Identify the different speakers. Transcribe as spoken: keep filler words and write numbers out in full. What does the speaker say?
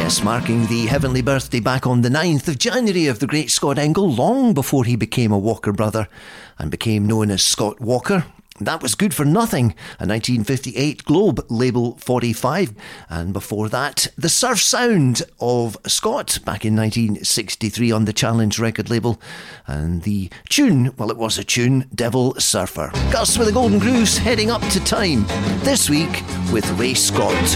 Speaker 1: Yes, marking the heavenly birthday back on the ninth of January of the great Scott Engel, long before he became a Walker brother and became known as Scott Walker. That was Good for Nothing, a nineteen fifty-eight Globe label forty-five. And before that, The Surf Sound of Scott back in nineteen sixty-three on the Challenge record label. And the tune, well, it was a tune, Devil Surfer. Gus with the Golden Grooves heading up to time this week with Ray Scott.